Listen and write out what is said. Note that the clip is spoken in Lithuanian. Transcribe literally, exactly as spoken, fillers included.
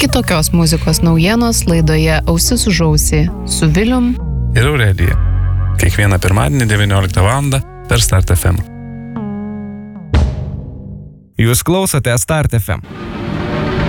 Iki tokios muzikos naujienos laidoje Ausis už ausį su Vilium ir Aurelija. Kiekvieną pirmadienį devynioliktą valandą per Start F M. Jūs klausote Start F M.